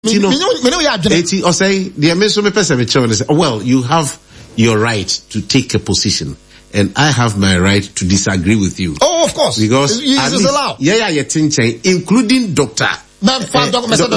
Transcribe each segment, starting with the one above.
or say the American person say, well, you have your right to take a position. And I have my right to disagree with you. Oh, of course. Because it is allowed. Including doctor. Including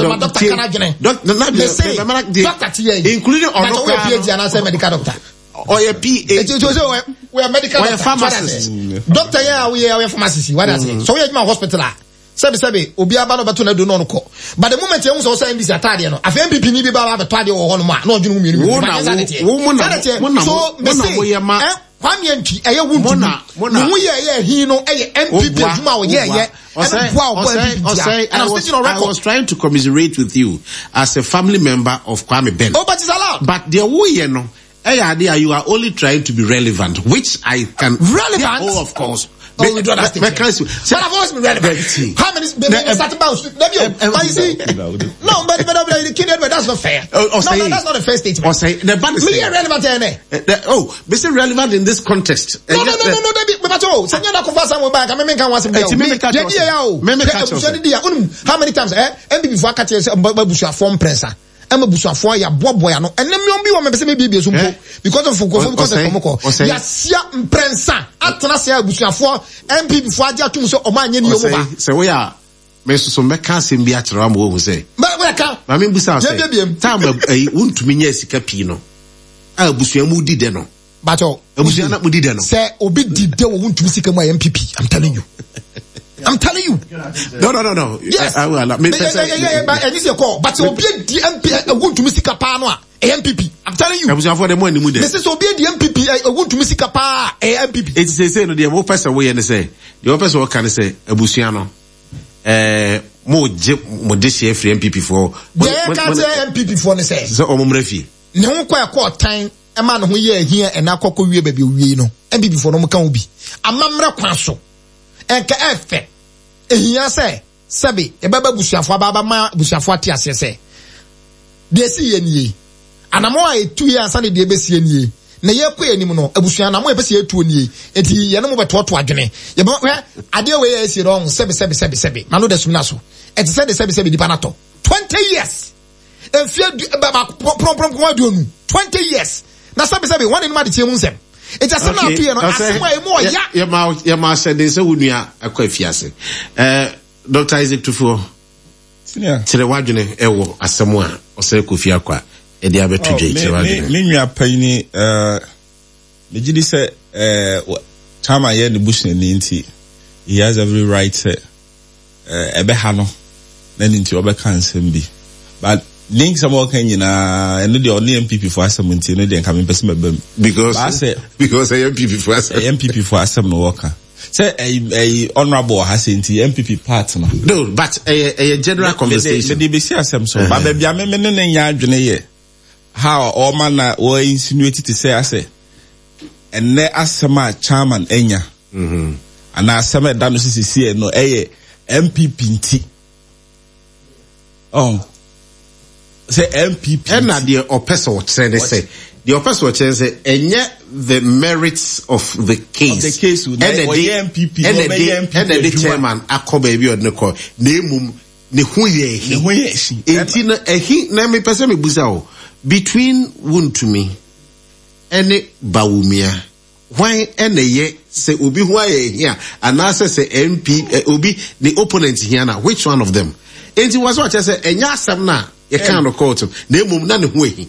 medical doctor. Or a PA. We are medical pharmacist. Doctor, we are pharmacist. What I say? So we are my hospital. Sabi obi aba no beto na do no ko but the moment you so say this atade no afa MPP ni bi ba ba beto ade wo ho no ma na odwunu mienu so kwame anti eye wundu na wo ye hin no eye MPP adwuma wo ye I was trying to commiserate with you as a family member of Kwame Ben. Oh, but it's allowed. But the wo ye no you are only trying to be relevant, which I can relevant. Oh, of course. Oh, we don't understand. But I've always been relevant. How many started about? No, but that's not fair. No, that's not a fair statement. Me relevant. Oh, Mr. Relevant in this context. No. How many times? Before I catch a form presser. I'm a bushafo ya boy no and me o me be bibie so because of komoko ya sia mprensa atena sia bushafo MP before aja tum so o ma anye ni o ba say we are me so meka sem bi akira am wo say we ka ma me busa say time wontumi nya sika pi no a busua mu di de no bacho busua na mu di de no say obi di de wo wontumi sika mu MPP I'm telling you. No. Yes. I will. But Obi the MP want to miss Kapano MPP. I'm telling you. This is Obi the MPP want to miss Kapa MPP. It's say no the more person way and say the person what can say Abusiano mo desi free MPP for MPP for say so omumrefi. Ne ho kwa time e ma no ho ye here and akoko wie ba bi wie no MPP for no kan obi. Amamra kwa so. Enka efe ehia se sabi ebaba busuafo ababa ma busuafo ate ase se de si ye nie anamo a etu ye ansa ne de ebesi ye nie na ye kɔ anim no abusua na mo ebesi etu nie enti ye no mo betoto adwene ye ade we ye esi wrong sebi na no de sumna so enti se de sebi di panato 20 years efie baba prom ko aduonu 20 years na sebi one in ma de tie mu nsem. It's a son of Pierre. Dr. Isaac Tufo. Tirewajune ewo asemwa ose kufia kwa edi abetuje tirewajune. Mimi apani mejidi se chama ye ni bush ni nti he has every right ebe hano na nti obeka nsem bi. But link some more can and the only MPP for some no then come in because a MPP for us MPP for some no worker say a honorable has MPP partner no but a general conversation the BC so but baby I'm me how all man or insinuated to say I say and ne asema chairman enya and asema dano sisi no MPP nti say MPP and the opessor say the opessor say enye the merits of the case and the MPP and the chairman akoba bi odneko na emum ne ho ye enti na ehi na me pese me busa o between Wontumi and Bawumia why ene ye say obi ho aye here and answer say MP obi the opponent here na which one of them enti was what say enya asem na you can't record him. Name none of way.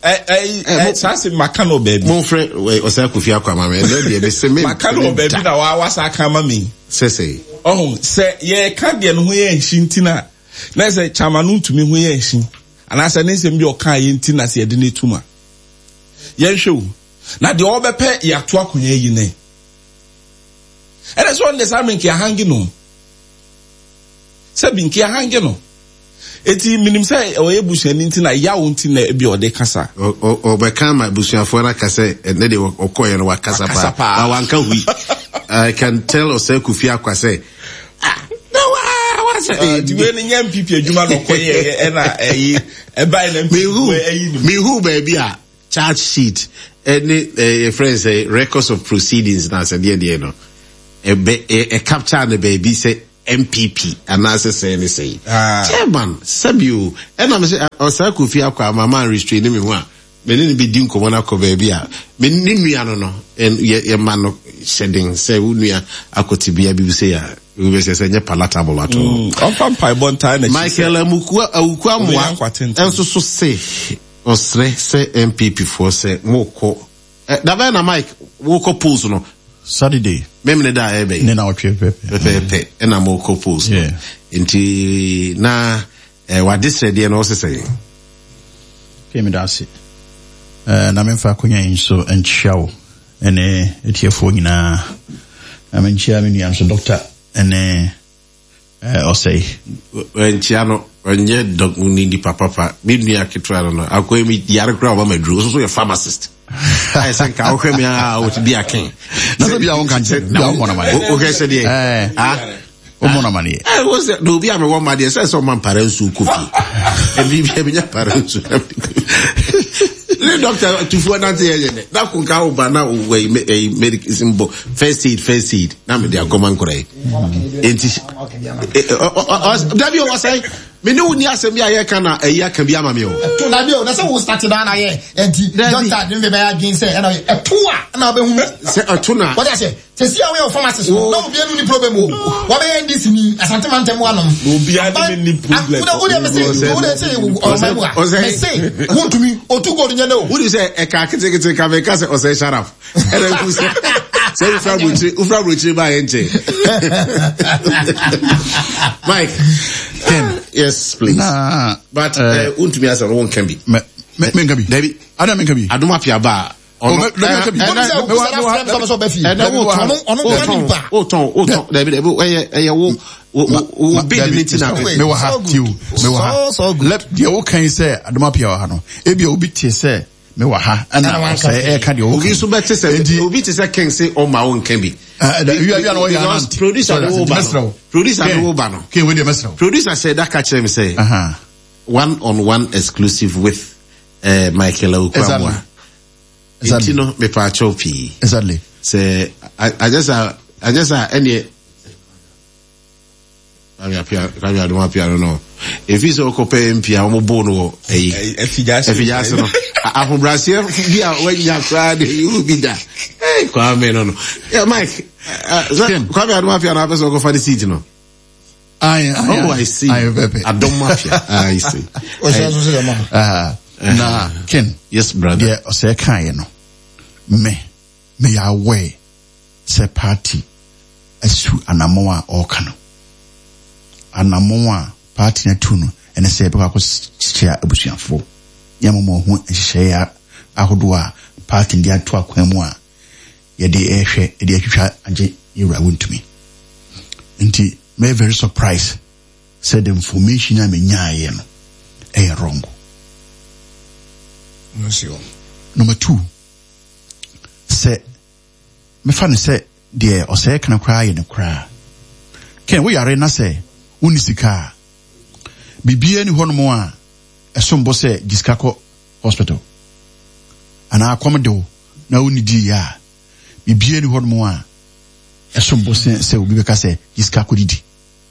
Macano baby. Mon friend, Osakufia Kwame, Macano baby, now was I come me. Say, oh, say, yeah, can't be an way shintina. Let's say Chamanun to me way shin. And as an instant, your car in Tina, see a dinner tuma. Yes, sure. Now the over pet ya talk when ye ne. And that's one that's having kia hanging on. Sabin kia hanging on. Eti minim say o ebusuan nti na ya wonti na ebi o de kasa o be kan ma busuafo na kasa ne de okoye no wakasa pa awanka hui I can tell Oseku Fiakwa say no what's it the way nyam pipi adwuma no koye e na e bai na me who baby a charge sheet any friends say records of proceedings na say there no e capture the baby say MPP and as I say chairman Sabio and I'm say Osako fi akwa mama restrain me one me ni be din ko wana ko baby a me ni nua no and ye man no shedding say unua akotibia bi say ya we say nye palatable at all pampai bon time Michael awuku amwa enso so say osre say MPP for say moko da ba na Mike woko pose no Saturday memne da ebe ne na otwe pepe na moko pose yeah nti na wa disrede no so say kemi da se na memfa konya inso enchiawo ene etiefo nyina na menchia me nua so doctor ene osei enchia no onye doc ni papa me nua ketwa no akoe mi yare kra ba madru so ye pharmacist I think I will be out be a king. No be a can say no more money. Okay, said more money. I was do be a one my dear says some man parents who cook and leave your parents. The doctor to for not that could go bana way a medical symbol first aid now me dia common correct w was say me no ni asem ya ye kana eya ka bia ma me o to na bi o na say we start down na ye enti doctor dem be again say na etua na be hu say atuna what I say see away of pharmacist no be any problem o what be this ni asante man tem wanom no be any problem o dey say o say want to me o to go nya no who do say e ka kete ka me ka say o say sharaf e dey ku say ufra bruchi ba ente Mike yes please nah but untumi asa no one can be me can be David Adam can be aduma pia ba David wo bid ni tina me wa have you me wa ha let the o kan say aduma pia wa ha no e bia obi tie say me wa ha ana say e ka de o obi so bet say obi te say ken say o ma won can be you are no ya producer no ba no okay we dey mesra producer said that catch him say one-on-one exclusive with Michael Okwamwa exactly no me pa chopi exactly say I just any I don't know if he's a copy MP I'm bono efijas no ahobrasia bia when you cry you be that hey kwame no yeah Mike kwame I don't na person go for the seat no I see I don't mafia I see na Ken yes brother yeah o say kan no me ya we say party asu anamo a o kan anamo a party na tu no ene say be ko chia abusuafo yamomo ho hye ahodo a party ndi ato akwan mu a ye de ehwe e de atwitwa age yewra wontumi nti me very surprised said the information I menyaye no e wrong. Number 2 say me fa ne say de o say kana kra ye ne kra ken we yare na say unisika bibia ni hono mo a esombo say Giscako hospital ana akomedo na unidi ya bibia ni hono mo a esombo say obi beka say Giscako didi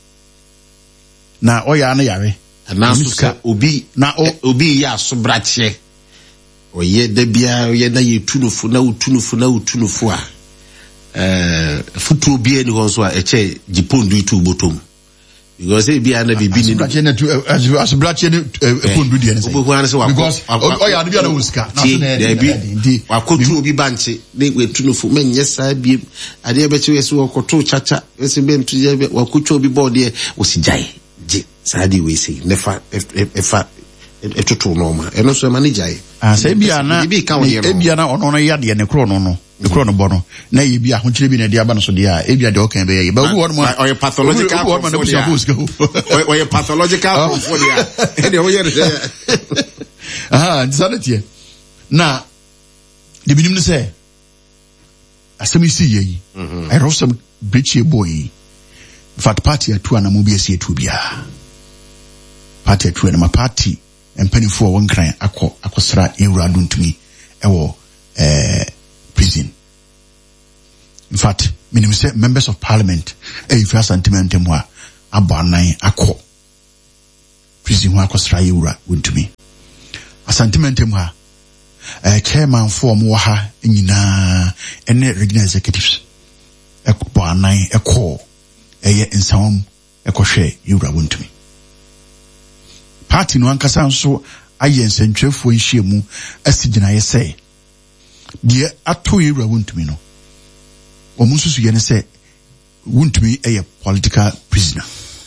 na oya na yare na so obi na obi ya so brache oye da bia oye na ye tunufu na utunufu a futu obi ani ho so a eche jipondu itu botom because e bia na bibi ni brache na as brache ni pondu di ene because oya na bia na uska na so na bi wakotu obi banche na we tunufu menye sa bi ade be che we so wakoto chacha ese be ntu je wakotu obi board e osijai je sadi we say nefa efa etoto normal eno so manager say bia na bia na ono yade ne kro no bono na ye bia ho kire bi na dia ba no so dia e bia de o kan be ye ba wu won mo o pathological o ye pathological for dia e de o ye insanity na de binim ne say asemi si ye I wrote some bridge boy fat party atu na mo bi esi atu bia party atu na ma party empanifo won kran akosra ewura duntumi ewo prison. In fact, minimum say members of parliament if you are sentiment moi abanan akọ prison ho akosra yewura wontumi asantementem ha chairman for mo ha nyina ene regional executives abanan ekọ eye nsawam ekohwe yewura wontumi party no ankasa nso aye nsentwefo nhyiemu asigina yese de ato yewura wontumi no omunsusu ye ne se wontumi a political prisoner.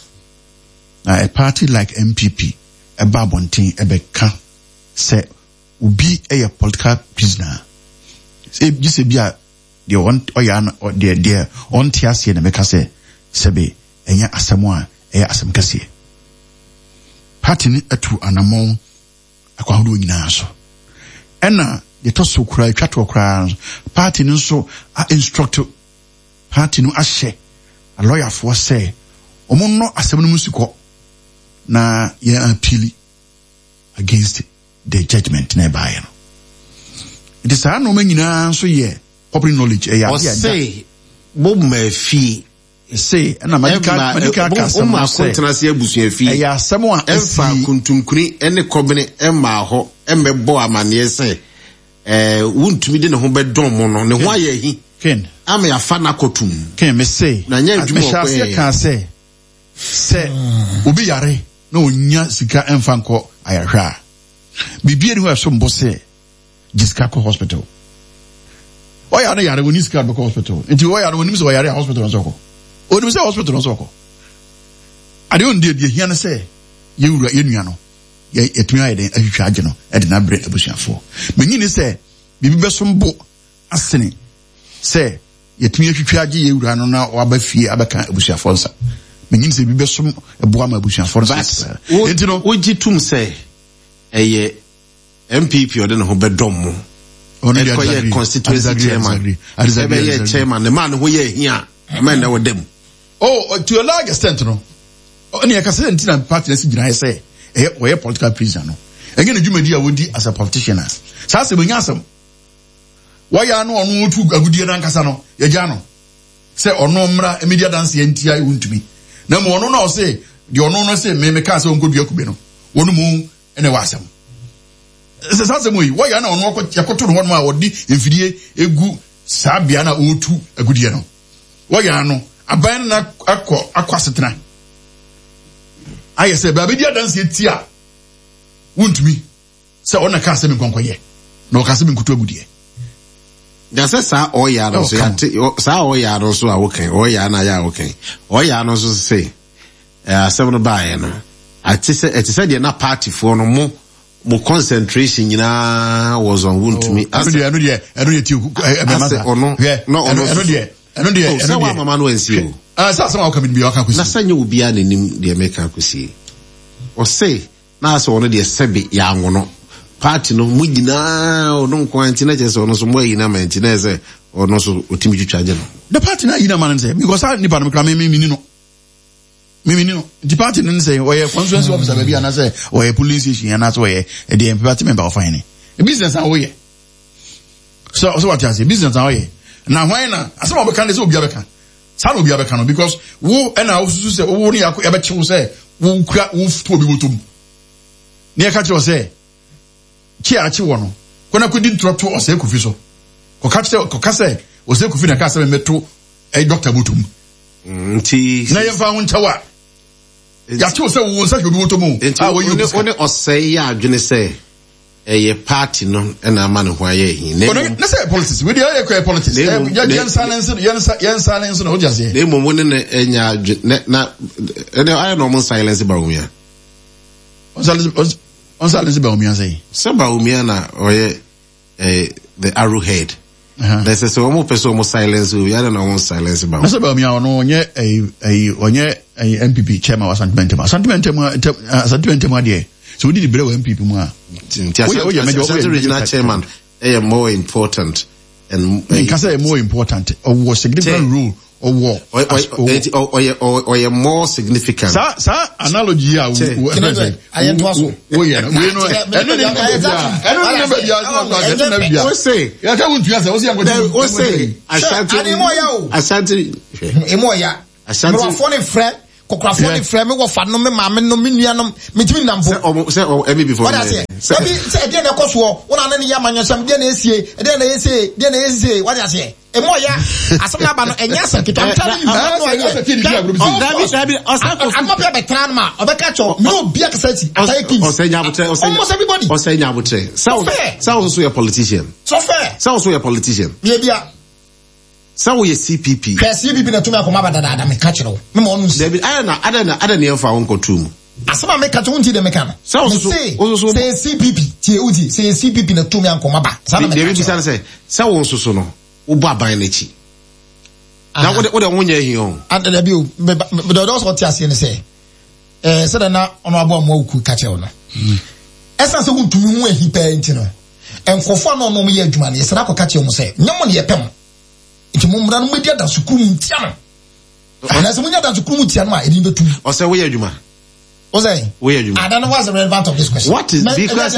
A party like MPP, a babontin, a beka, say, ubi a political prisoner. Say, you say, be a the one or dear on Tiasi and America say, Sebe, and ya asamoa, a asamkasi. Party a two anamon, a kwahdu in aso. Enna, the tosso cry, chato crowns, party no so, a instructor, party no ashe. A lawyer for say, Omono asemno musiko na ye appeal against the judgment na buy no. It is a no nyina so ye public knowledge or say bob me fi say na medical customer say abusua fi ya asemo a emfa kuntunkuni ene kobene emma ho embebo amane say wuntumi de ne ho bedon mo no ne ho aye hi ken ama ya fa na kotum ken me say na nya adwuma ko say obi yare na onya sika emfa nko ayahwa bibie ni ho so mbo say Jessica hospital oya na yare woni sika be hospital enti oya na woni so yare hospital so ko oni say hospital so ko ade on de hia na say yewura yenua no yetumi aye den ahwehwa age no e de na bre abusuafo menyini say bibi be so mbo asene say yetumi ahwehwa age yewura no na waba fie abeka abusuafo nsa menyini say bibi so eboa ma abusuafo nsa enti no ogitum say eye MPP or no bedom mo ekoye constituency chairman the man who ye here man that with them to a large extent no oni akase ntina party na sigina say we political prisoner no again adwumadi a wodi as a politician sa se benya asem why ya no onu otu agudie na nkasa no ye gya no say ono mra media dance ye ntia wuntumi na mo ono no say de ono no say me ka say onkodua kube no wonu mu ene wasem sasa moyi why ya na ono yakoto no ma wodi mfidie egu sabia na otu agudie no why ya no aban na akwasetena aye say ba media dance ye tia wuntumi say ona ka say me nkonkoye na o ka say me nkutu agudie Jase sa oya no so sa oya no so a wokan oya na ya wokan oya no so say asem no bae no ati say de na party for no mo concentration nyina was on wuntumi anu de ti no so wa mama no ensi o sa o come bi o ka kwesi na sanye obi a nanim de make kwesi o say na so ono de sebe ya anwono party no mugina ono kwanti na jese ono so mo yi na menti na ese ono so otimi twitwaje no the party na yi na man say because I nipa no kra me no the party no say we constituency officer be na say we police station na so we the party member of fine a business and we so what you say business and we na why na asem obi kan say obi abeka sa obi abeka no because wo na wo susu say wo ni yakọ ebe chewo say wo kura wo fu obi botom ne ka chewo say chi achi wo no kona ko di trot o say kufi so ko ka say o say kufi na ka say meto doctor botom nti na yemfa ho ntawa ya chewo say wo say obi botom one o say ya adwene say a party no na man who aye hi na say politics we dey politics yen silence no just say dey mo ne enya na I no silence ba umia on silence ba umia say ba umia na oye the arrowhead they say so mo person mo silence we don't know silence ba na say ba umia no onye MPP chairman was sentiment there so we did the MPP mu a regional chairman more important and because more important or was significant role or war or more significant sa analogy I am to aso we say ya ka wontu asa we say Ashanti Kokrafo ni frɛ me wo fa no me maame no me nua no me timi nampo say every before what I say say dey na koso wona na ne ya manyasam dey na esie dey na esie what I say e mo ya asem na ba no enya asem kita am telling you David I'm be tran ma obeka cho no bia kasati atay kings almost everybody say so a politician so fair so a politician bia so we CPP CPP na tumi akoma badada me catch no me mo no David ada ne fa won kotum asema me catch won ti de me kana so say CPP ti uti say CPP na tumi akoma ba David bisa say so won so no wo ba ban na chi na wo de wonya hi on and da bi o me do so ti ase ne say say da na ono abo mo ku catch no esa se won tumi hu ahi pa enti no enkofo na ono mo ye adwuma ne yesra ko catch mo say nyamo ne ye pem nti mumra no media da sukuru ntia no ana se munya da sukuru ntia no a edi betu o say we adwuma o say we adwuma I don't know what's the relevance of this question. What is because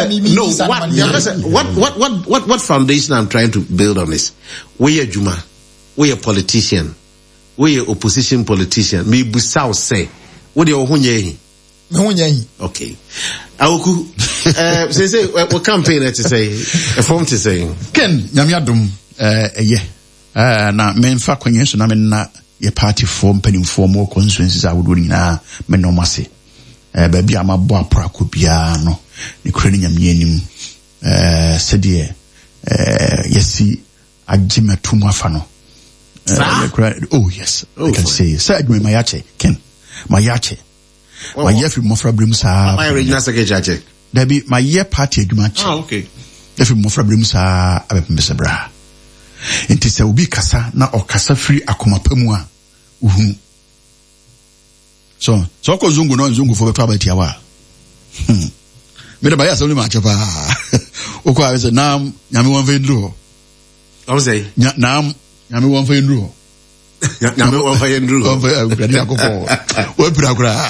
what foundation I'm trying to build on is we adwuma we a politician we a opposition politician me busa say what the ohunye hi me hunya hi okay awoku say we campaign to say a form to say Ken nyamiadum na menfa kwenye so na menna ye party form penimfo mo constituencies awodo nyina me no mase ba bia mabo aprako bia no ne kura ni nyamye nim sede yesi agimatum afa no oh yes I can say say adwuma mayache Ken mayache mayefi mofra brem sa my regional secretary dabi maye party adwuma che okay efi mofra brem sa abepembe bra Inti se ubi kasa na okasa free akomapamu a uhu so ko zungu no zungu fo beto abati awa me da ba ya so ni ma chepa o ko ave na nyame won fe ndru ho say na nyame won fe ndru nyame won fe ndru o fe agradi akoko o pira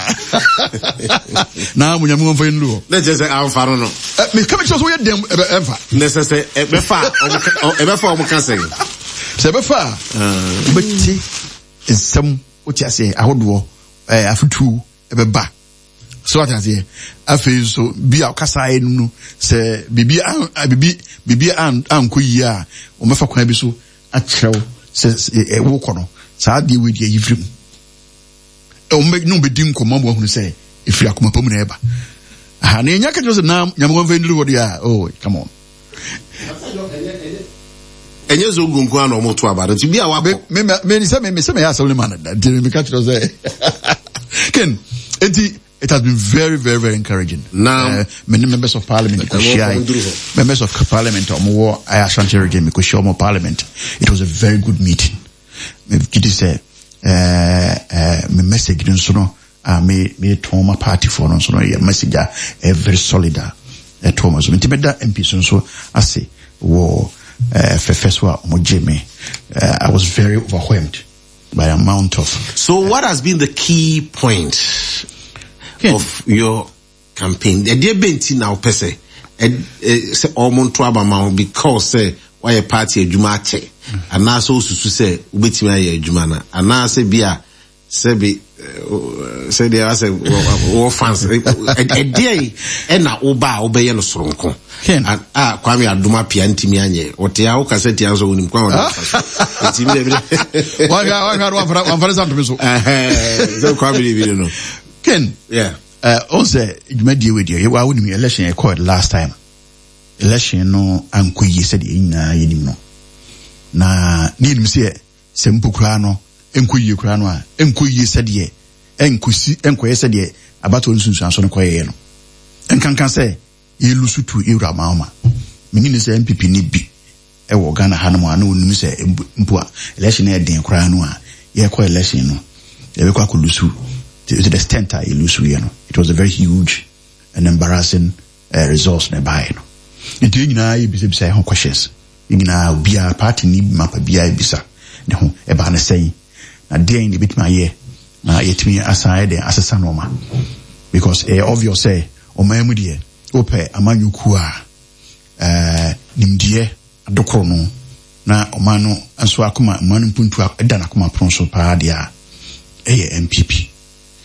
na mu nyame won fe ndru na je say am fa no me come so we dem emfa necessary be fa o mo kan say se be fa beti ensem o ti ase ahodo afutu ebe ba so what ase afi so bi akasa enu se bibi an koyi a o mefa kwa bi so akyerɛw se wo kono saa de we de yifrim o me no be din ko mamo hunu se ifiri akoma pamu na eba aha na nya ka jo se na nyamwa venduru wo dia oh come on enye zo gungu an omo to abado ti bia wa me ni se me ya so le man de me ka jo se Ken it has been very, very, very encouraging. Now, many members of parliament, members of parliament, I Ashanti region, Mikoshomo parliament. It was a very good meeting. It is me message, me Toma party for no, so a message, a very solid, Thomas. Intibeda MP, so I say, war, Fefeswa, Mojeme. I was very overwhelmed by the amount of. So what has been the key point of your campaign? The dear Benti now per se, say almost to Abama because say why a party a Jumache, and now so to say ubeti Jumana, and now say bia say there was a war fans a day and now oba obey no stronko. And Kwame Aduma Pianti Mianye, or Tia Casseti also in Kwame. One for example, so Kwame, Ken, yeah. Also, you made deal with you. Why wouldn't me election I called last time? Election no, Uncle ye said in no. Na need me say, Sempu Crano, Enku Ukrano, Enku ye said ye, Enku said ye, about all soon, son Quayeno. And can say, ye lose to Ira Mama. Meaning is MPP need be. Ewo Ghana Hanama, no, you say, Mpua, election air den Cranoa, ye quite election no. They were quite lusu. To the extent I lose, it was a very huge and embarrassing resource nearby. Into you know, you be say questions. You know, be a party need map be a bisa. No, a banner say, a day in the bit my year, now yet me aside as a sanoma. Because obvious say, O Mamudie, Ope, Amanu Kua, Nimdie, Adokrono, na Omano, and so Akuma, Manumpuntua, Danakuma Pronso Paradia, MPP.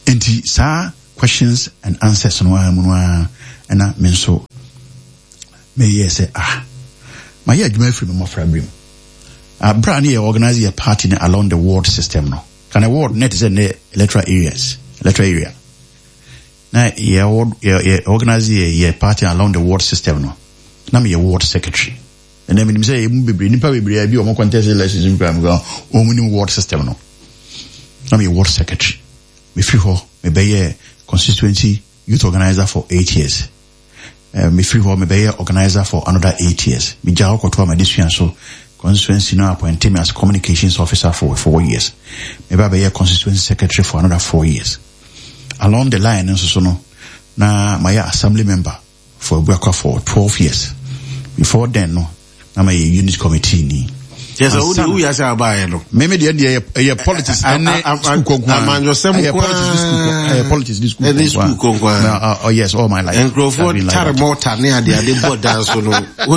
Enti sa questions and answers no amunwa na me nso me say my adwuma free me mo frabrim. Brand here organize a party along the ward system no. Can a ward net is in the electoral area. Now organize a party along the ward system no. Na me ward secretary. And then me say nipa bebre bi o mo contest elections in program go o mu ward system no. Na me ward secretary. Me free ho me be constituency youth organizer for 8 years. Me free ho me be organizer for another 8 years. Me jaw ko to ma disua so constituency now appointed me as communications officer for 4 years. Me be constituency secretary for another 4 years. Along the line so no na my assembly member for Buakwa for 12 years. Before then no na my unit committee ni. Yes, who ya say about no. Maybe the politics and politics this school konkwa. Oh yes, all my life. And Crawford Taramota near the board dance no.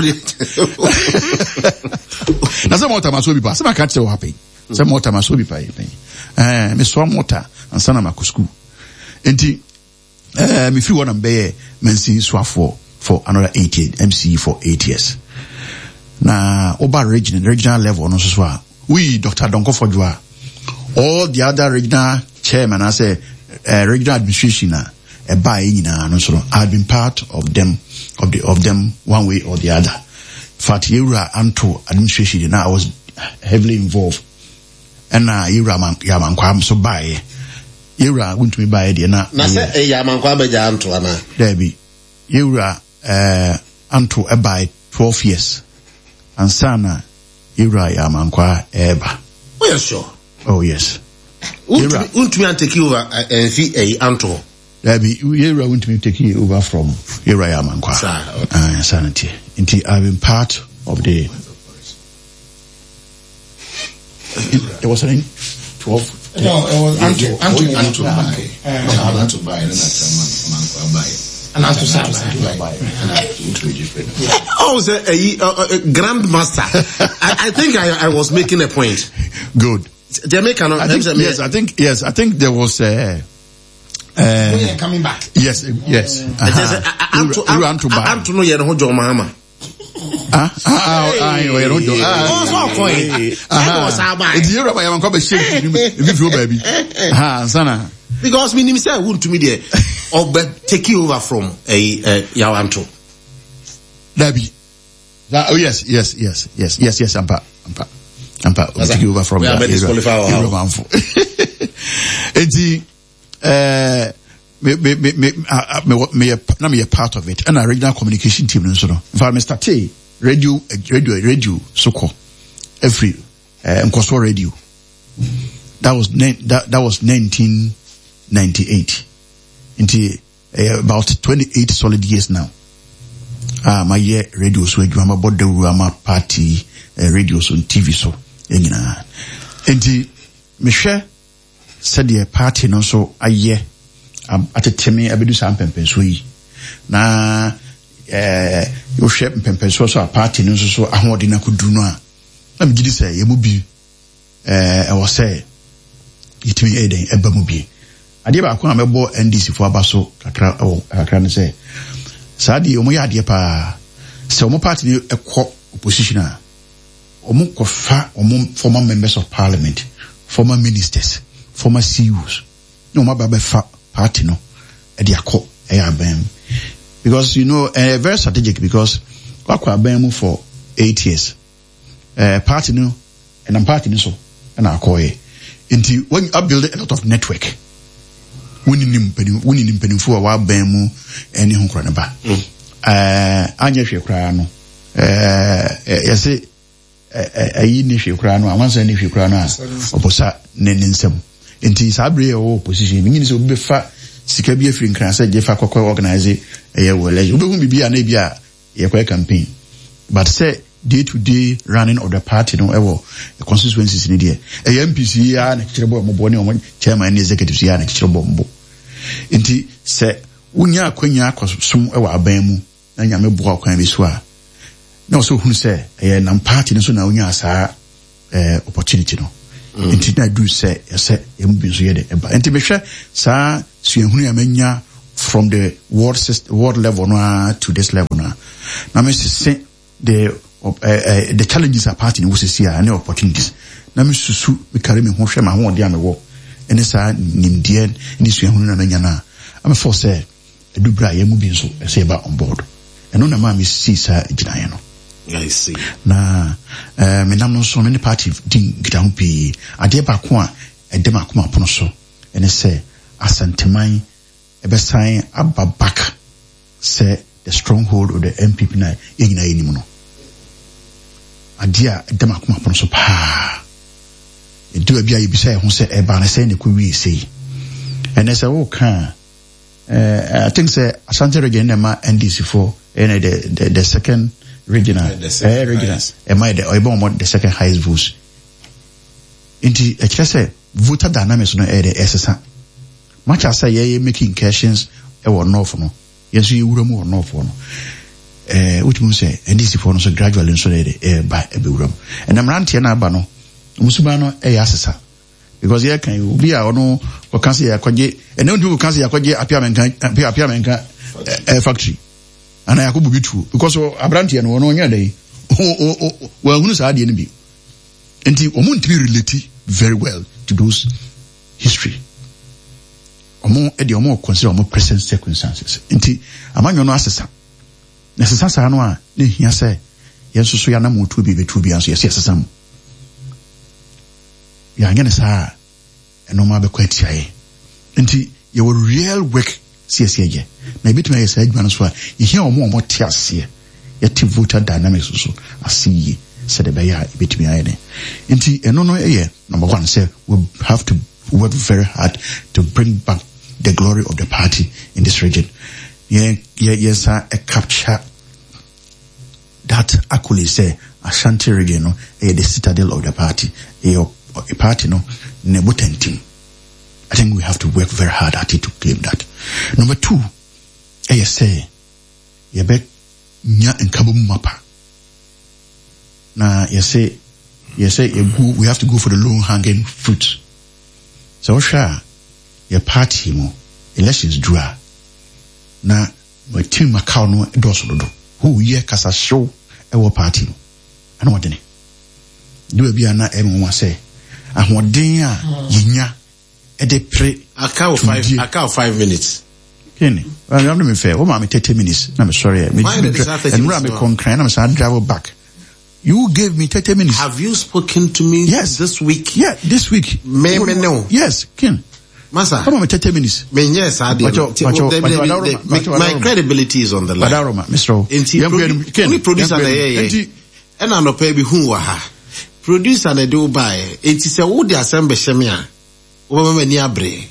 Na some water must be pass. Some catch so happy. Some water must be pay. Me so water and sana makusku. Enti me free one be mensi swafo for another 8 years, MC for 8 years. Na oba regional level no so we Dr. Donko Fodua, all the other regional chairman I say regional administration a buy no so I've been part of them one way or the other. Fat Yura Anto administration now I was heavily involved. And Yura Yaman Kwam so buy Yura went to me buy the na say Yaman Kwam ja Anto ana Debbie Yura Anto by 12 years. And sana Ira Yamankwa Eba. Oh sure. Oh yes. Won't me take you over Anto. Debbie Ira won't me take you over from Ira Yamankwa. Sanity. Indeed I've been part of the it was in 12. No, it was Anto buy and Anto Sam. I was a grandmaster. I think I was making a point. Good. Jamaica, yes, I think there was coming back. Yes. Anto no yen ho jo mahama. Because me say won't to me there or take you over from Yawanto. Debbie. Oh yes. Ampa. Take you over from me a part of it and a regional communication team so. In fact, Mr. T radio so called every Nkoso radio. That was 1998. Into about 28 solid years now. My year radio so I'm about the Rama party radios on TV so enti me share said the party no so a year at a temi abedu sam pempen so yi na you share pempen so a party no so ahodi na kudu no a na me gidi say ye mu bi e was say itimi eden eba mu bi ade ba ko na mebo NDC fo aba so kakra ne say saadi omo ya ade pa se omo party ni ekọ opposition a omo kofa omo former members of parliament, former ministers, former CEOs no ma ba fa party no e de akọ because very strategic because wakwa abem for 8 years party no and I'm party no so and akọ until when you build a lot of network winning penifo a wa ban mu eni ho kro ne ba anya hwe kra no yese ayi ni hwe kra no awansa ni hwe kra no a oposa ne nsem enti sabre o position mi ni so be fa sika bi afiri nkran se je fa kokko organize wele obehu bibia na bia ye kwa campaign but say day to day running of the party no ewo the constituencies ni there MPC ya na kirebo mo bo ne o chairman and executives ya na kirebo mbo enti se unya akwanya akosum ewa aban mu na nyame bo akwan bi so a na so hunu se na party no so na unya asa opportunity no Nti na do say emu bi nso yede eba. Nti be hwe saa suahunu ya manya from the world level no to this level no. Na me say the challenges are part in wo see and opportunities. Na me susu me carry me ho hwe ma ho de amewo. Ene saa nimdie ni suahunu na manya na. Am for say edubra emu bi nso say ba on board. Eno na ma me see saa ginaye no. I see. Na me nam no so no party din gida ho pi ade ba ko a edem akoma pono so ene say asanteman ebesan aba back say the stronghold of the MPP na yina yinim no ade a edem akoma pono so pa edu bia yebisa ho say eba na say ne ko wi sei ene say wo kan I think say Asante region na ma NDC for ene the second regional regional am I the second highest votes inti ekire say voter dynamics no the esesa much as say ye making incursions e wo north no yeso ye wura mu wo north no which means say NDC for no so gradually so the by e be wura and am rantie na aba no musuba no e asesa because ye kan obi a ono ko kan say yakoje and no kan say yakoje apia menka factory and I could be true because Abranti and one on your day. Well, who's the enemy? And the Omun to be related very well to those history. Or more consider more present circumstances. And the among your assessor. Necessary, I know, he say, yes, so yana mo to be the true answer, yes, some. Yanganasa and no matter quite say. And your real work. CSA na bit me say adwuma no so a ye hia omo tiase ye voter dynamics so asi said the beya bit me ayene nti eno no number 1 say we have to work very hard to bring back the glory of the party in this region yes a capture that actually say Ashanti region no the citadel of the party a party no nebutentim. I think we have to work very hard at it to claim that. Number 2, say, you bet nya nkabum mapa. Na you say we have to go for the low hanging fruit. So sure, your party mo elections draw. Na my team Macau no does do. Who ye kasa show our party. I know what any. Do be na everyone say. Ahwodin a yinya I count 5 minutes. Kenny, well, I'm not fair. Oh, I'm 30 minutes. I'm sorry. And I'm travel back. You gave me 30 minutes. Have you spoken to me? Yes, this week. Yeah, this week. Me no. Yes, Ken. Masa. Come on, 30 minutes. Me yes, I did. My credibility is on the line. Badaroma, Mr. Ken. Only producer na and I no pay be who wa. Producer na do buy. It is a wood assemble shemia. What do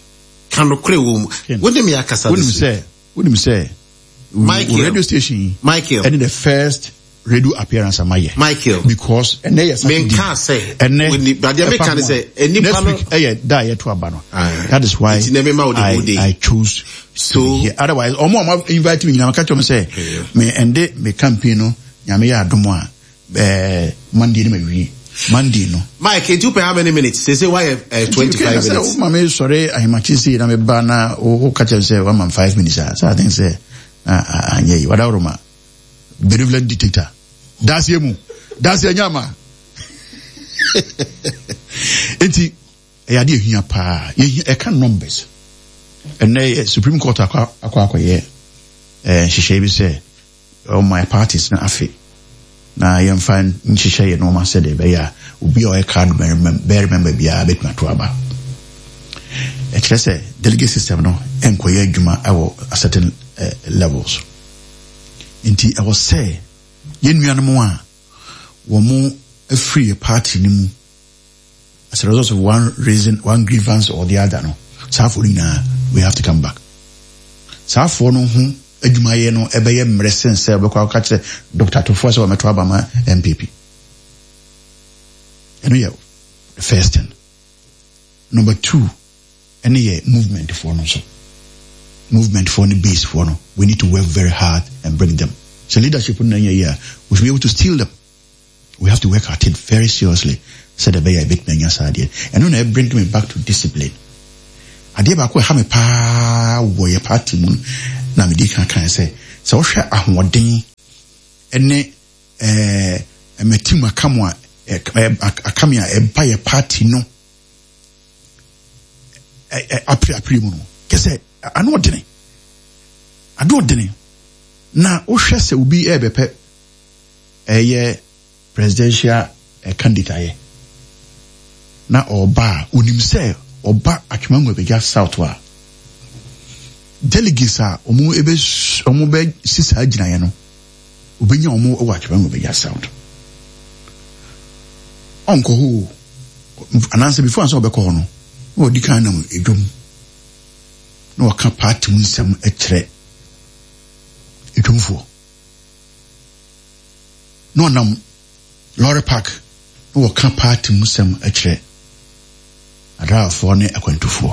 you say? Michael. Radio station. Michael. And the first radio appearance of my Michael. Because and they can't say. And then that is why I choose to be here. Otherwise, invite me. I'm catch say me and they me campaign. Yamiya Dumois. Monday no. Mike, it took how many minutes? They say why 25 minutes. Mama, sorry, I'm actually na me bana o catch say 5 minutes. So I think say anye wada roma. Benevolent dictator. That's yemu. That's nyama. Enti e ade ehia pa. E can numbers. And the Supreme Court akwa ye hihye bi say my parties na afi. Na yam fan nchihye no ma said be ya obi o e card member bia bet matoaba e kire say delegate system no enkoye adwuma awo a certain levels nti I was say yenuanom a wo mo free party ni mu as a result of one reason, one grievance or the other no safo na we have to come back safo no hu adwumaye no ebeye mresen se obekwa ka kire Dr. Tofo se o meto abama MPP and we have the first thing. Number 2 any movement for no so movement for the base for no we need to work very hard and bring them so leadership in here we should be able to steal them. We have to work at it very seriously said the bay a bit many idea. And when I bring me back to discipline. I did back have a pa way party moon. Now me can say so share a one day and a metima kamwa a kamia a buy a party no a primo. Kese I know dene. I do dene. Na Osha se ubi ebepe a presidential candidate. Na oba unimse oba akimango beja south wa. Delegates are omu be sisa agina ye no. Obenya omu owa akimango beja south. Onko ho ananse before anso obekọ ho no. O di kan na edwom. Na waka party munsam ekyere. Edwomfo. No nam Lorry Park. No waka party munsam ekyere. Adafo ne akwantufo.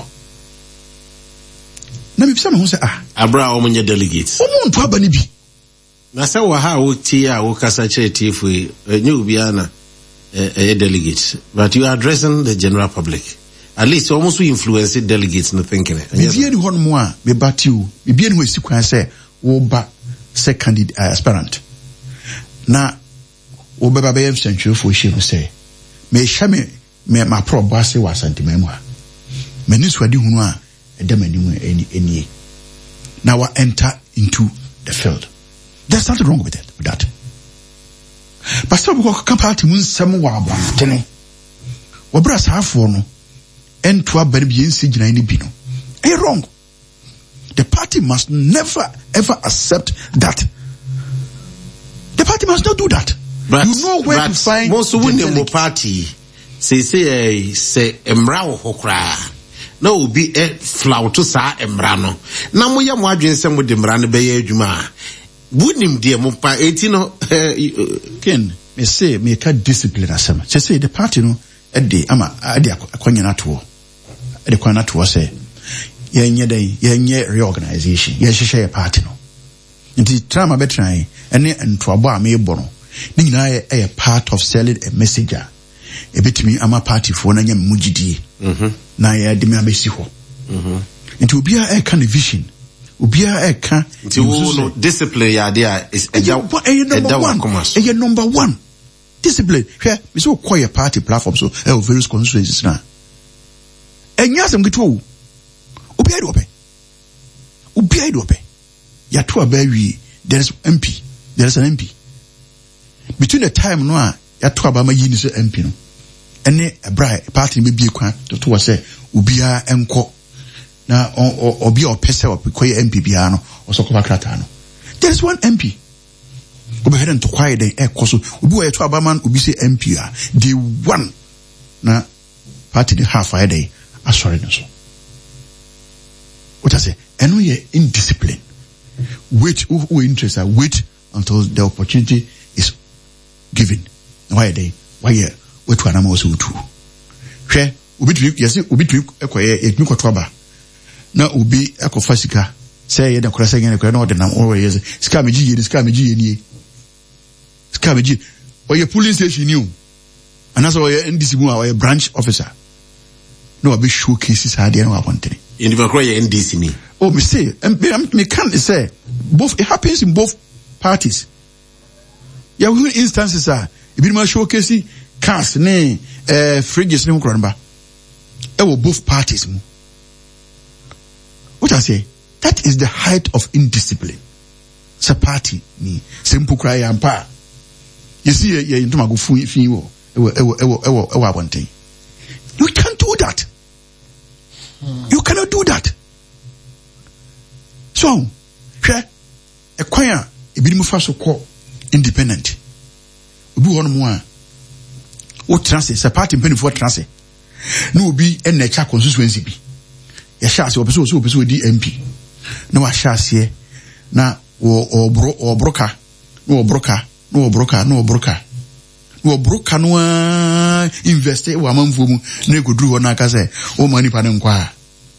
Na bibisa me ho se abra o munye delegates. O muntu aba ni bi. Na se wa ha wo tie a wo kasa kire tiefo enye obi ana delegates, but you are addressing the general public. At least almost we influence delegates no thinking. Bibia ni hon mo a be batiu. Bibia ni ho sikwan se wo ba second aspirant. Na wo beba be yem centrofo hye no se me hya me ma probo ase wa santimamu a mani swadi hunu a edamanimu enie now I enter into the field. There's nothing wrong with that. But some go come party mun sem wa abantene wo bra saafo no ento abare bi ensi gina ni bi no wrong. The party must never ever accept that. The party must not do that. But you know where to find most winning party say emra wo hokra na obi flout sa emra no na mo ya mo adwensem de emra no be ya adwuma bunim de mo pa eti no ken me say me ka discipline asem say the party no ede ama ade akwanya na to ede kwana to say yenye reorganization ye hyehyɛ party no nti trama betran ene ntoabo a me bo no ni nyina ye part of selling a messenger ebetimi ama party for na nyam mugidie na ya de me abesi ho nti obia e ka vision obia e ka nti wo discipline ya dia is number one discipline hwe me so call your party platform so various constituencies na enya sem gitu obia do ope ya to abawi there is an MP between the time no a ya to aba ma yini so MP no ene ebra party me bie kwa to was say obia enko na obi opese okoye MP bia no osokoba krata no there is one MP obi head to quiet den ekoso obi wa to aba man obi say MP a the one na party the half a day asori no so what I say eno ye indiscipline wait who interest wait until the opportunity is given why they wetu anama wo so utu hwe obi tu ekoye etumi kotoba na obi ekofa sika say ye da korasa ngene ko na odena o ye sika meji ye oye police station ni o anaso oye NDC mu a oye branch officer no obi showcase ade na wapontene in the croye NDC ni oh me say me can say both it happens in both parties. Yeah, we instances are ebi ma showcase cars ne fridges ne nkron ba both parties mu. What I say, that is the height of indiscipline. It's a party ni simple cry ampa. You see ye into mago fi wo one thing. You can't do that. You cannot do that. So, a choir ebi mu fa so ko independent. Obi won mo a o transit se party pen for transit. No obi en na cha constituency bi. Ya sha se obi di MP. Na wa sha se na broka no invest wa manfo mu na egoduru ho na aka se o mani pa ne nkwa.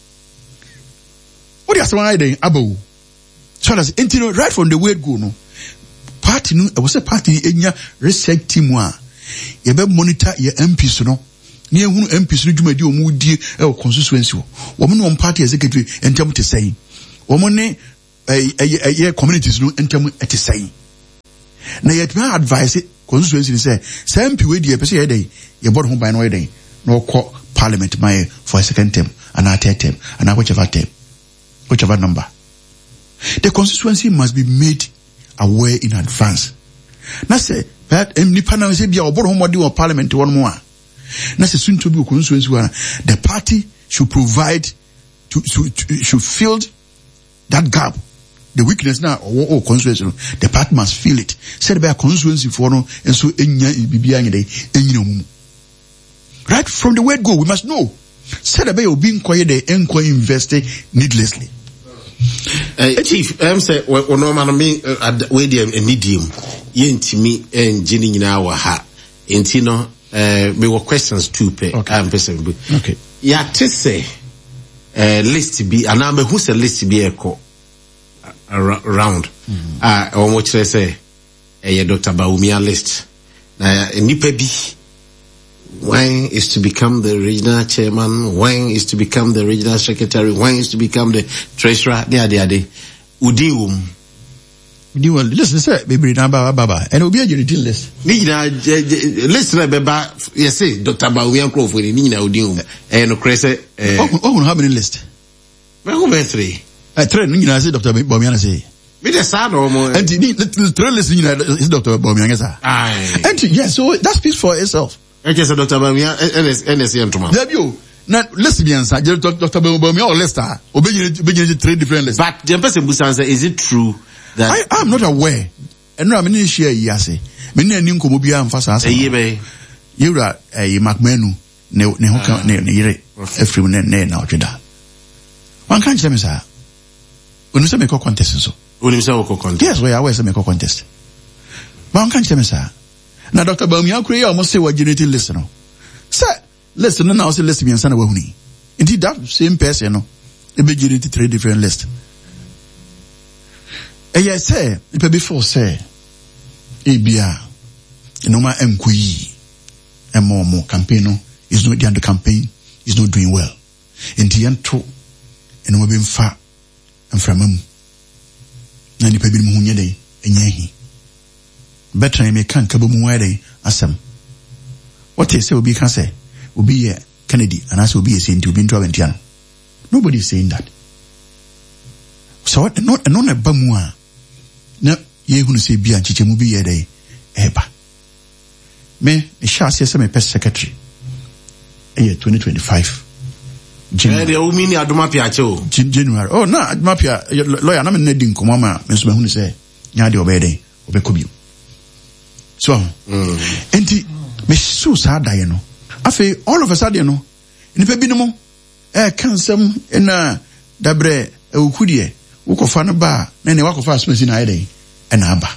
What you say den abawo. So that's right from the word go no. Party no, I was a party enya research team wa ye be monitor ye MPs no ne ehunu MPs no dwumadi o mu die e constituency wo no party executive entem te say wo ne communities no entem te say na yet me advise constituency say MP we die pese ye dey ye board ho ban no ye dey no call parliament my for a second term and a third term and whichever number. The constituency must be made aware in advance. Now say that nipa na say bia obodo ho modi on parliament one more. Now say soon to be constituency the party should provide should fill that gap. The weakness now or constituency the party must fill it. Said by constituency for no and so enya bibia nyede enyina right from the word go we must know. Said by being quiet the enco invest needlessly. Chief, say no man me we dem medium yentimi engine nyina wa ha enti no me were questions too pe am person okay ya te say list bi ana me hu say list bi eko around o mo kire say Dr. Bawumia list na nipa bi when is to become the regional chairman, when is to become the regional secretary, when is to become the treasurer, there. Udium. Listen, sir, baby, baba, and will be a unity list. Listen, baba, yes, say, Dr. Bawumia Crawford, Nina Udium, and Cresse, how many list? Well, over 3. I train, I say, Dr. Bawumia, say. With a son or more. And the trail listening is Dr. Bawumia. And yes, so that speaks for itself. Just Dr. Bawumia, NSM to man. Now, lesbians, Dr. Bawumia or Lester, obeying 3 different lists. But the person who answer, is it true that I am not aware? And no, I'm not sure. Yase, many a new Komobia and Fasa. You're a McMenu, ne every ne now, Jeda. One can't say, sir. When you say make a contest, so. When you say contest. Yes, we always make a contest. One can't say, sir. Now, Dr. Bawumia create almost say what genetic listener. Sir, listen now, say lesbian son of Wahuni. Indeed, that same person, no, they be genetic 3 different lists. And yes, say, it before say, Ebia, no ma MQE, and more campaign, is not the campaign, is not doing well. In the end, too, and we've been far and from him. Nani pebi muhunya day, and yahi. Better I may can't kabu muwede asem. What they say will be can say will be a Kennedy and as will be a saint to be in Traventiano. Nobody is saying that. So what not a bamua. No, ye who say be and chichemu be a day. Eba. Me, a shall say some pest secretary. A year 2025. January. Oh, no, Mapia, lawyer, I'm needing Komama, Miss Mahoney say, Yadi obede, obekobu. So, enti me so sad die no. Afi all of a sudden no. Nipa bi no mo kansam na dabre ukudie. Ukofa no ba na ne wakofa asmesi na ayede na aba.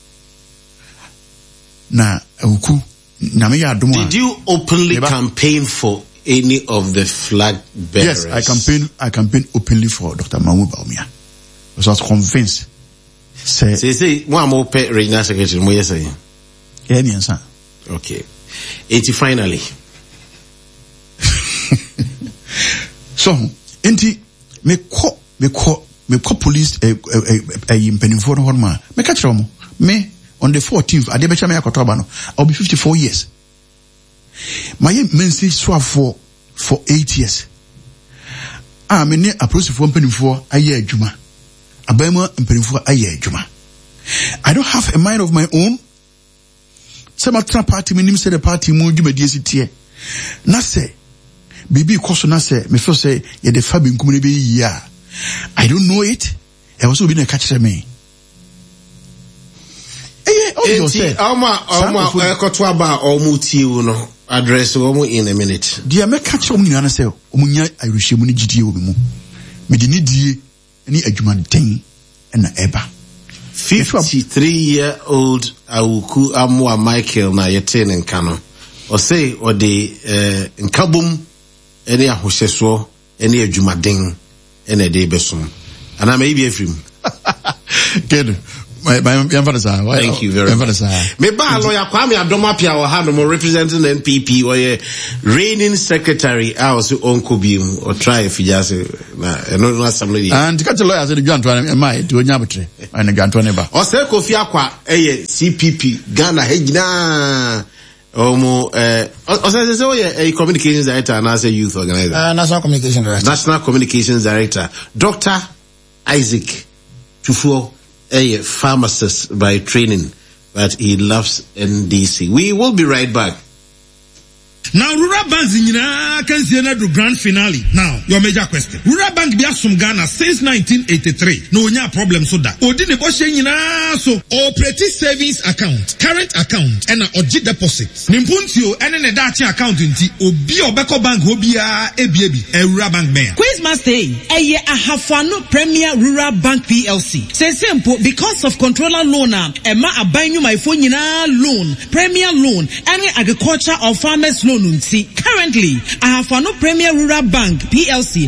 Na uku na me ya adomo. Did you openly campaign for any of the flag bearers? Yes, I campaign openly for Dr. Mahmoud Bawumia. I was convinced. Say one more pet regional secretary mo yesay. Okay. Enti finally. So, enti me call police impenifo no horma. Me catch them. Me on the 14th, I debecha me akotoba no. I'll be 54 years. My mensi swa for 8 years. Me ne approach for impenifo aye adwuma. Abema impenifo aye adwuma. I don't have a mind of my own. Some party minim say the party mu dwumadi asitie na say bibi koso na say me feel say ye the fa benkum ne be yi I don't know it. I also be na catch me say ama ekoto aba omuti no address omu in a minute dia me catch omu nyana say omunya ayuhye mu ne gidie obi mu me di ne die ni adwuma den na eba 53-year-old Awuku Amwa Michael na yete ne nkano. O say o de nkabum ene ahosheso ene adwumaden ene de besom. Ana me bi afrim. Good. Thank you very much. Me ba lawyer Kwame Adomapia or Hanum representing NPP or reigning secretary also Uncle Beam or try if you just no somebody. And catch a lawyer said John my to Nyabatre and a Gantoneba. Or say Kofi Akwa CPP Ghana Hegna Omo a communications director and as a youth organizer. National Communications Director. Dr. Isaac Tufuo, a pharmacist by training, but he loves NDC. We will be right back. Now, Rural Bank can see another grand finale. Now, your major question. Rural Bank be from Ghana since 1983. No problem so that. Odine so operating savings account, current account, and a OG deposit. Nimpuntio and an Edachi account inti obi obeko bank obia ebi a Rural Bank man. Quiz must say a year I have no Premier Rural Bank PLC. Say simple because of controller loan Emma a buy you my phone loan, Premier loan, any agriculture or farmers loan. Currently, I have no Premier Rural Bank PLC.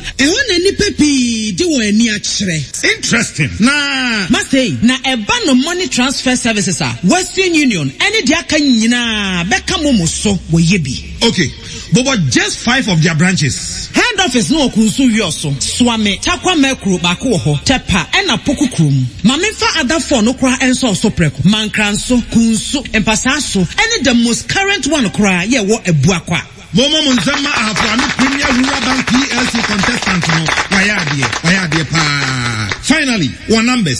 Interesting. Nah. Must say, na a ban of money transfer services are Western Union. Any diaka nyina beka momoso wo yebi. Okay, but just 5 of their branches. Head office no kunsu yoso. Swame takwa mekro bako ho tepa ena poku krum. Mamemfa other 4 no kra enso so preko. Mankranso kunsu empasaso. Any the most current one kra ye wo ebu kwa. Momo Munzama Aframi Premier Rural Bank PLC contestant no wayadie pa. Finally, one numbers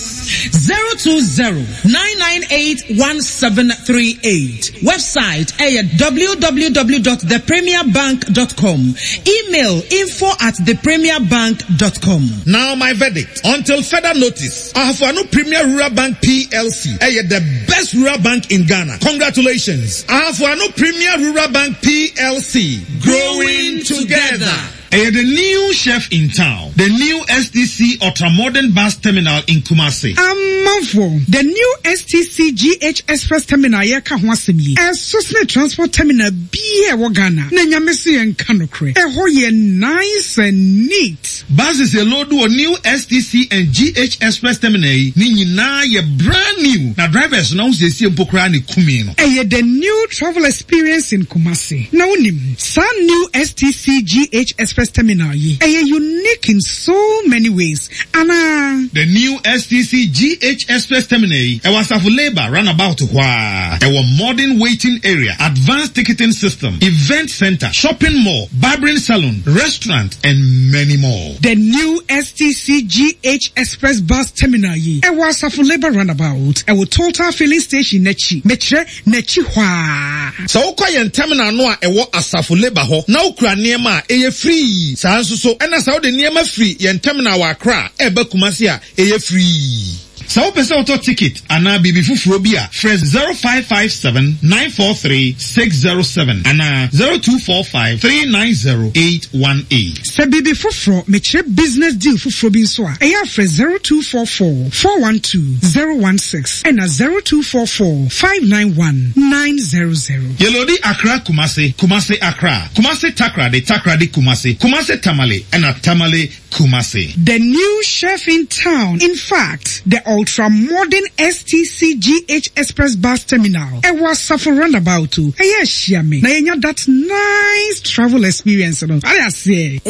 020-998-1738. Website www.thepremierbank.com. Email info@thepremierbank.com. Now my verdict. Until further notice, Aframi Premier Rural Bank PLC the best rural bank in Ghana. Congratulations. Aframi Premier Rural Bank PLC. Growing together. The new chef in town. The new STC ultra-modern bus terminal in Kumasi. The new STC GH Express terminal yeka hwasemi. Susne transport terminal biye Ghana. Na nyamesi en kanokre. Ye nice and neat. Buses a load to a new STC and GH Express terminal. Ni na ye brand new. Na drivers now se si empokra ni kumino. The new travel experience in Kumasi. Now nim. Some new STC GH Express terminal ye unique in so many ways. Anna the new STC GH Express terminal was of labor runabout modern waiting area, advanced ticketing system, event center, shopping mall, barbering salon, restaurant, and many more. The new STC GH Express bus terminal ye was of labor runabout total filling station nechi so kwa terminal no asafu labor ho na ukra niema free. So ena sa de niema free yen terminal wa Accra ebe Kumasi a free. So pesa auto ticket ana bibi fufuro bia fresh 0557-943-607 ana 0245-390-818. Se bibi fufuro meche business deal fufuro bi so a eya fresh 0244-412-016 ena 0244-591-900. Yelodi Accra Kumasi, Kumasi Accra, Kumasi Takrade, Takrade Kumasi, Kumasi Tamale ena Tamale Kumasi. The new chef in town. In fact, the ultra-modern STC GH Express bus terminal. It was suffer roundabout too. Yes, Shiami. Na that nice travel experience. I say.